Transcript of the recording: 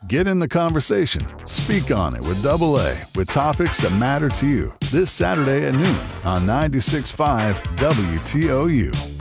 Get in the conversation. Speak on it with Double A with topics that matter to you. This Saturday at noon on 96.5 WTOU.